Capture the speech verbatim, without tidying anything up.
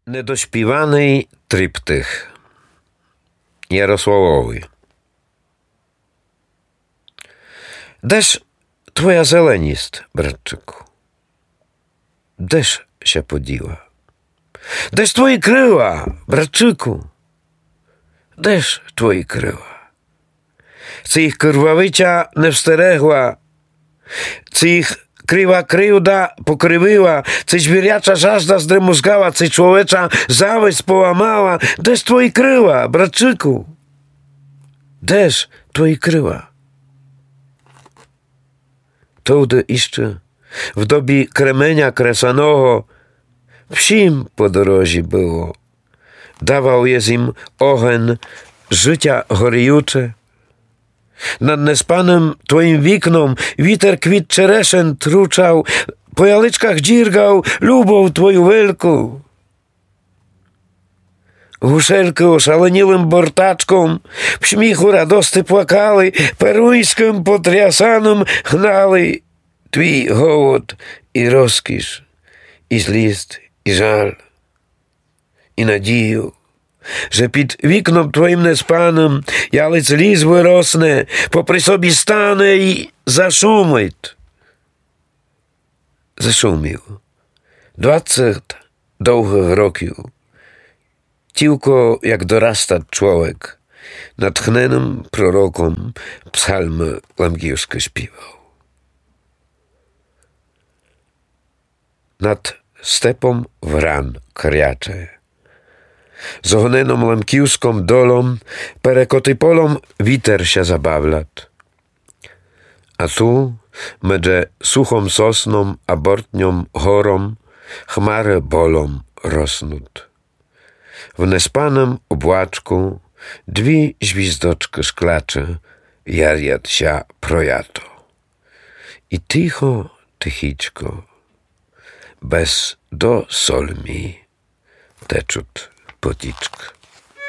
Недоспіваний триптих Ярославовий. Де ж твоя зеленість, братчику? Де ж ще поділа? Де ж твої крила, братчику? Де ж твої крила? Це їх кривавиця не встерегла, це їх крива кривда покривила, це звіряча жажда здремузгала, це чоловіча зависть поламала. Де ж твої крила, братчику? Де ж твої крила? Туди іще, в добі кременя кресаного, всім по дорожі було. Давав єз їм огонь, життя горіюче. Над неспаним твоїм вікном вітер квіт черешен тручав, по яличках дзіргав любов твою велику. Гушельки ошаленілим бортачком в сміху радости плакали, перуйським потрясаном гнали твій голод і розкіш, і злість, і жаль, і надію. Że pід вікном твоїм неспаним ялиць ліс виросне, попри собі стане і зашумить. Зашумів. Двадцять довгих років. Тільки як дорasta człowiek, натхненим пророком псальми лемківські співав. Над степом вран кряче. Z ohonenom lemkiwską dolą, perekoty polom witer się zabawlat. A tu, medże suchą sosną, a bortnią chorą, chmary bolą rosnut. W nespanym obłaczku dwie zwizdoczki szklacze jarjat się projato. I ticho, tychiczko, bez do solmi teczut potyczk.